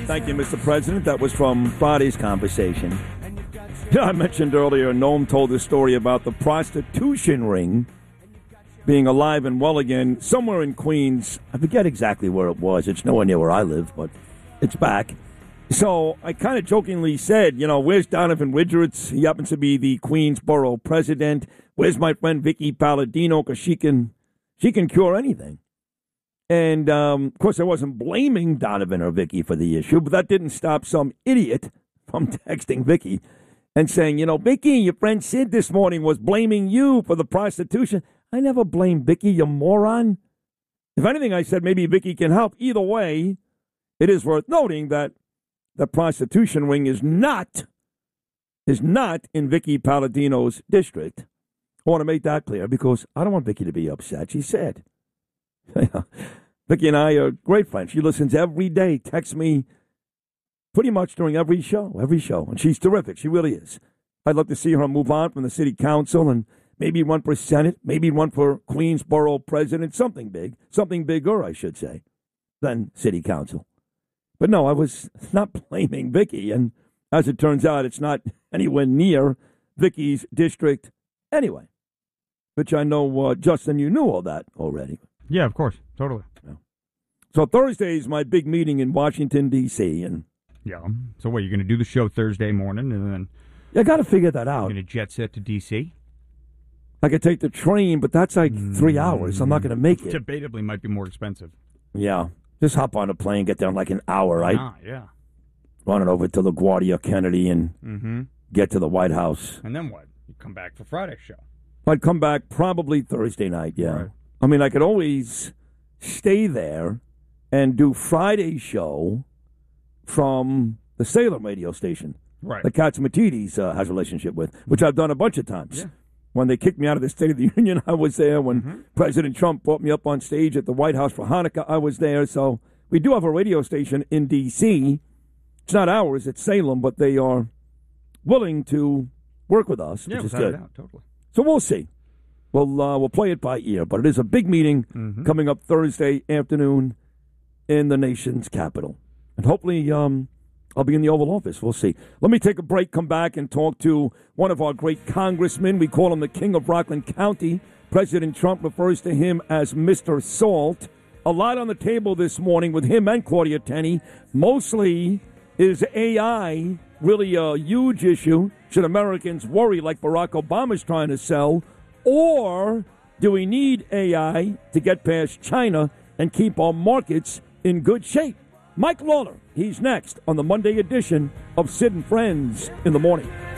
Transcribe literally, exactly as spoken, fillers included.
Thank you, Mister President. That was from Friday's conversation. I mentioned earlier, Noam told the story about the prostitution ring being alive and well again somewhere in Queens. I forget exactly where it was. It's nowhere near where I live, but it's back. So I kind of jokingly said, you know, where's Donovan Widgerts? He happens to be the Queensborough president. Where's my friend Vicky Palladino? Because she can, she can cure anything. And, um, of course, I wasn't blaming Donovan or Vicky for the issue, but that didn't stop some idiot from texting Vicky and saying, you know, Vicky, your friend Sid this morning was blaming you for the prostitution. I never blamed Vicky, you moron. If anything, I said maybe Vicky can help. Either way, it is worth noting that the prostitution ring is not, is not in Vicky Palladino's district. I want to make that clear because I don't want Vicky to be upset. She said. Vicky and I are great friends. She listens every day, texts me pretty much during every show, every show. And she's terrific. She really is. I'd love to see her move on from the city council and maybe run for Senate, maybe run for Queensborough president, something big, something bigger, I should say, than city council. But no, I was not blaming Vicky. And as it turns out, it's not anywhere near Vicky's district anyway, which I know, uh, Justin, you knew all that already. Yeah, of course. Totally. Yeah. So Thursday is my big meeting in Washington, D C And yeah. So what, you're going to do the show Thursday morning and then... I got to figure that out. You're going to jet set to D C? I could take the train, but that's like mm. three hours. I'm not going to make it. Debatably might be more expensive. Yeah. Just hop on a plane, get there in like an hour, right? Ah, yeah. Run it over to LaGuardia Kennedy and mm-hmm. get to the White House. And then what? You come back for Friday's show. I'd come back probably Thursday night, yeah. Right. I mean, I could always stay there and do Friday's show from the Salem radio station. Right. That Katsimatidis uh, has a relationship with, which I've done a bunch of times. Yeah. When they kicked me out of the State of the Union, I was there. When mm-hmm. President Trump brought me up on stage at the White House for Hanukkah, I was there. So we do have a radio station in D C It's not ours, it's Salem, but they are willing to work with us, yeah, which is good. Out, totally. So we'll see. We'll, uh, we'll play it by ear, but it is a big meeting mm-hmm. coming up Thursday afternoon in the nation's capital. And hopefully um, I'll be in the Oval Office. We'll see. Let me take a break, come back, and talk to one of our great congressmen. We call him the King of Rockland County. President Trump refers to him as Mister Salt. A lot on the table this morning with him and Claudia Tenney. Mostly, is A I really a huge issue? Should Americans worry like Barack Obama's trying to sell? Or do we need A I to get past China and keep our markets in good shape? Mike Lawler, he's next on the Monday edition of Sid and Friends in the Morning.